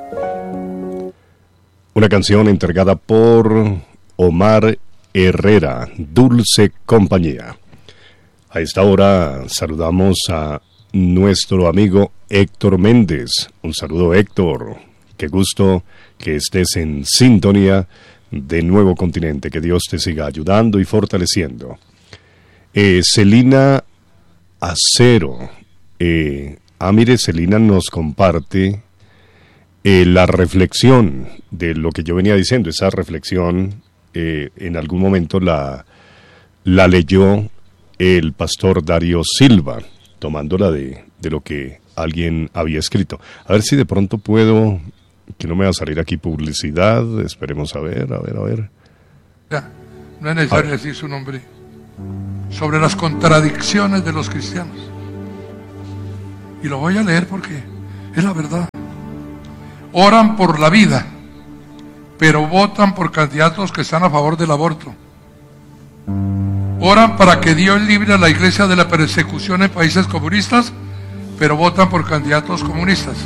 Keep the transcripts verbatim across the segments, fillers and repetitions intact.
Una canción entregada por Omar Herrera, Dulce Compañía. A esta hora saludamos a nuestro amigo Héctor Méndez. Un saludo, Héctor. Qué gusto que estés en sintonía de Nuevo Continente. Que Dios te siga ayudando y fortaleciendo. Eh, Celina Acero. Eh, ah, mire, Celina nos comparte eh, la reflexión de lo que yo venía diciendo. Esa reflexión eh, en algún momento la, la leyó el pastor Darío Silva, tomándola de, de lo que alguien había escrito. A ver si de pronto puedo, que no me va a salir aquí publicidad. Esperemos a ver, a ver, a ver. Ya, no es necesario decir su nombre. Sobre las contradicciones de los cristianos. Y lo voy a leer porque es la verdad. Oran por la vida, pero votan por candidatos que están a favor del aborto. Oran para que Dios libre a la iglesia de la persecución en países comunistas, pero votan por candidatos comunistas.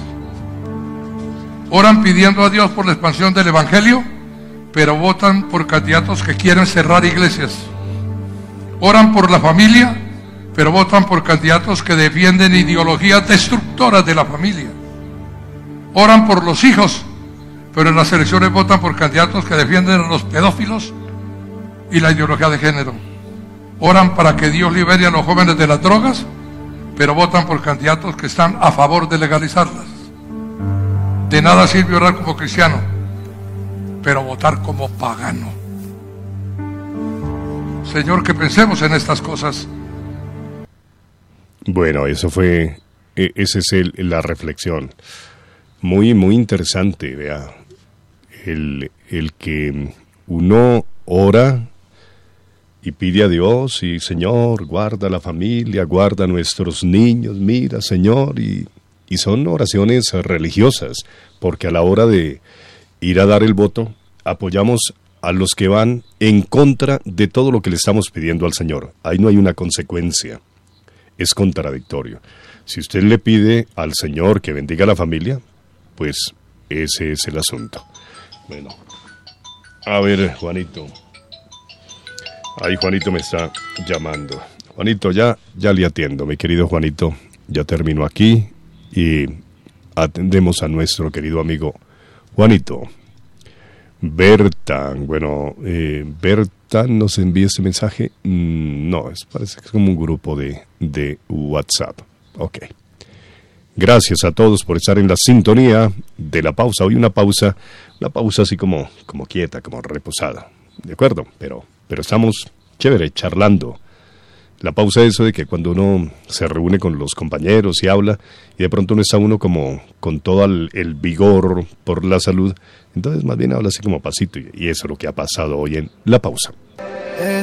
Oran pidiendo a Dios por la expansión del evangelio, pero votan por candidatos que quieren cerrar iglesias. Oran por la familia, pero votan por candidatos que defienden ideologías destructoras de la familia. Oran por los hijos, pero en las elecciones votan por candidatos que defienden a los pedófilos y la ideología de género. Oran para que Dios libere a los jóvenes de las drogas, pero votan por candidatos que están a favor de legalizarlas. De nada sirve orar como cristiano, pero votar como pagano. Señor, que pensemos en estas cosas. Bueno, eso fue, esa es el, la reflexión. Muy, muy interesante, vea. El, el que uno ora y pide a Dios y Señor, guarda la familia, guarda a nuestros niños, mira Señor, y, y son oraciones religiosas, porque a la hora de ir a dar el voto, apoyamos a los que van en contra de todo lo que le estamos pidiendo al Señor. Ahí no hay una consecuencia, es contradictorio. Si usted le pide al Señor que bendiga a la familia, pues ese es el asunto. Bueno, a ver, Juanito. Ahí Juanito me está llamando. Juanito, ya, ya le atiendo, mi querido Juanito. Ya termino aquí y atendemos a nuestro querido amigo Juanito. Berta, bueno, eh, Berta nos envía este mensaje. Mm, no, es, parece que es como un grupo de, de WhatsApp. Ok. Gracias a todos por estar en la sintonía de la pausa. Hoy una pausa, una pausa así como, como quieta, como reposada. ¿De acuerdo? Pero, pero estamos chévere, charlando. La pausa es eso de que cuando uno se reúne con los compañeros y habla, y de pronto no está uno como con todo el, el vigor por la salud, entonces más bien habla así como pasito, y, y eso es lo que ha pasado hoy en la pausa.